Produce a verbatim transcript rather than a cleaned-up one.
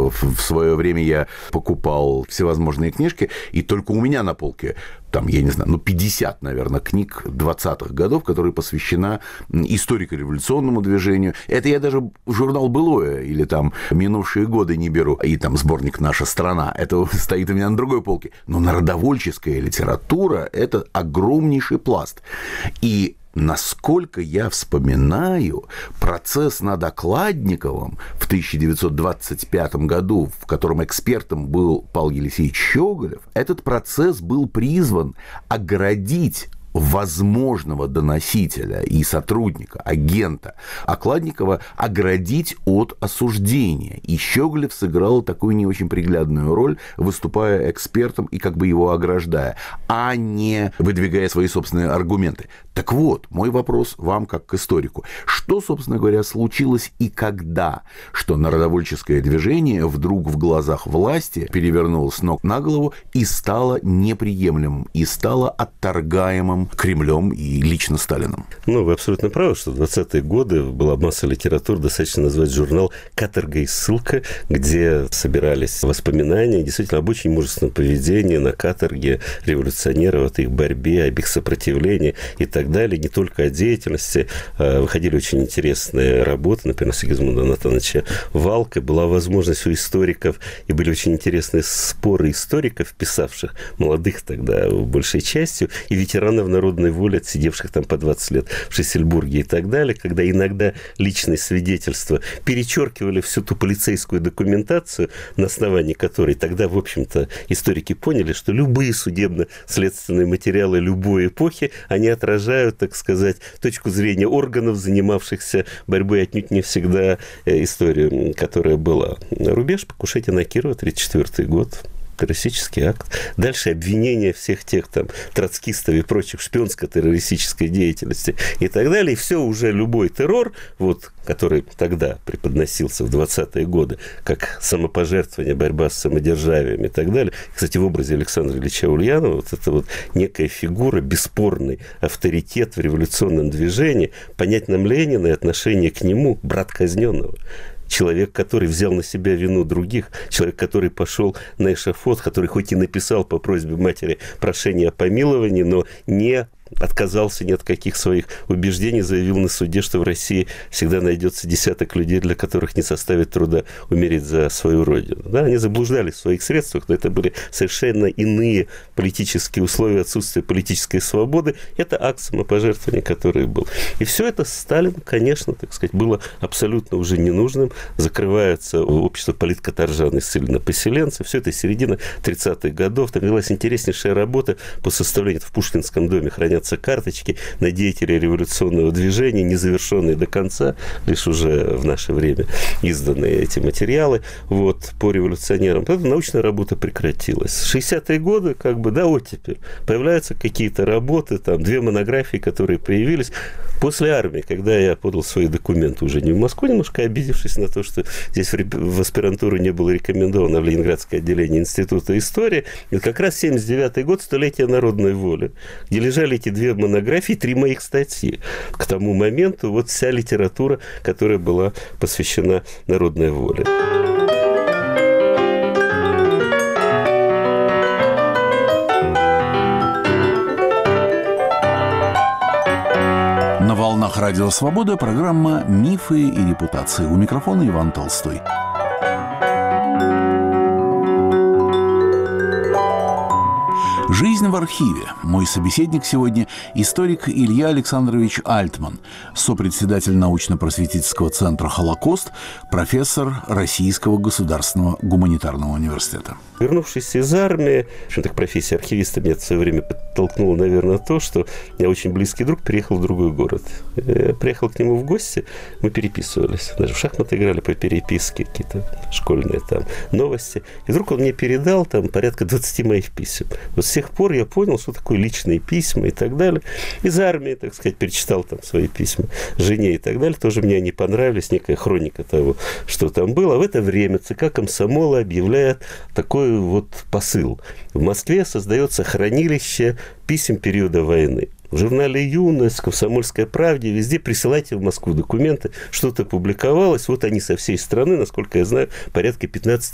в свое время я покупал всевозможные книжки, и только у меня на полке там, я не знаю, ну, пятьдесят, наверное, книг двадцатых годов, которые посвящена историко-революционному движению. Это я даже журнал «Былое» или там «Минувшие годы» не беру, и там сборник «Наша страна». Это стоит у меня на другой полке. Но народовольческая литература – это огромнейший пласт. И насколько я вспоминаю, процесс над Окладниковым в тысяча девятьсот двадцать пятом году, в котором экспертом был Павел Елисеевич Щеголев, этот процесс был призван оградить возможного доносителя и сотрудника, агента Окладникова оградить от осуждения. И Щеголев сыграл такую не очень приглядную роль, выступая экспертом и как бы его ограждая, а не выдвигая свои собственные аргументы. Так вот, мой вопрос вам как к историку. Что, собственно говоря, случилось и когда, что народовольческое движение вдруг в глазах власти перевернулось с ног на голову и стало неприемлемым, и стало отторгаемым Кремлем и лично Сталином? Ну, вы абсолютно правы, что в двадцатые годы была масса литературы, достаточно назвать журнал «Каторга и ссылка», где собирались воспоминания действительно об очень мужественном поведении на каторге революционеров, от их борьбе, об их сопротивлении и так далее. Не только о деятельности. Выходили очень интересные работы, например, Сигизмунда Натановича Валка. Была возможность у историков, и были очень интересные споры историков, писавших, молодых тогда большей частью, и ветеранов народной воли, отсидевших там по двадцать лет в Шлиссельбурге и так далее, когда иногда личные свидетельства перечеркивали всю ту полицейскую документацию, на основании которой тогда, в общем-то, историки поняли, что любые судебно-следственные материалы любой эпохи, они отражают, так сказать, точку зрения органов, занимавшихся борьбой, отнюдь не всегда историю, которая была. Рубеж, покушение на Кирова, тридцать четвёртый год. Террористический акт. Дальше обвинения всех тех там троцкистов и прочих шпионско-террористической деятельности и так далее. И все уже любой террор, вот, который тогда преподносился в двадцатые годы, как самопожертвование, борьба с самодержавием и так далее. Кстати, в образе Александра Ильича Ульянова вот это вот некая фигура, бесспорный авторитет в революционном движении, понять нам Ленина и отношение к нему, брат казненного. Человек, который взял на себя вину других, человек, который пошел на эшафот, который хоть и написал по просьбе матери прошение о помиловании, но не отказался ни от каких своих убеждений, заявил на суде, что в России всегда найдется десяток людей, для которых не составит труда умереть за свою родину. Да, они заблуждались в своих средствах, но это были совершенно иные политические условия, отсутствие политической свободы. Это акт самопожертвования, который был. И все это Сталину, конечно, так сказать, было абсолютно уже ненужным. Закрывается общество политкаторжан и ссыльно-поселенцев. Все это середина тридцатых годов. Там велась интереснейшая работа по составлению в Пушкинском доме, хранятся карточки на деятелей революционного движения, незавершенные до конца, лишь уже в наше время изданные эти материалы вот, по революционерам. Эта научная работа прекратилась. В шестидесятые годы, как бы, да, оттепель. Появляются какие-то работы, там, две монографии, которые появились после армии, когда я подал свои документы уже не в Москву, немножко обидевшись на то, что здесь в аспирантуру не было рекомендовано в Ленинградское отделение Института истории. И как раз семьдесят девятый год, столетие народной воли, где лежали эти две монографии, три моих статьи. К тому моменту вот вся литература, которая была посвящена народной воле. На волнах Радио Свобода программа «Мифы и репутации». У микрофона Иван Толстой. Жизнь в архиве. Мой собеседник сегодня – историк Илья Александрович Альтман, сопредседатель научно-просветительского центра «Холокост», профессор Российского государственного гуманитарного университета. Вернувшись из армии, в общем-то, к профессии архивиста меня в свое время подтолкнуло, наверное, то, что у меня очень близкий друг переехал в другой город. Я приехал к нему в гости, мы переписывались. Даже в шахматы играли по переписке, какие-то школьные там новости. И вдруг он мне передал там порядка двадцати моих писем. Вот с тех пор я понял, что такое личные письма и так далее. Из армии, так сказать, перечитал там свои письма жене и так далее. Тоже мне они понравились, некая хроника того, что там было. А в это время ЦК комсомола объявляет такой вот посыл. В Москве создается хранилище писем периода войны. В журнале «Юность», «Комсомольской правде», везде присылайте в Москву документы, что-то публиковалось. Вот они со всей страны, насколько я знаю, порядка пятнадцать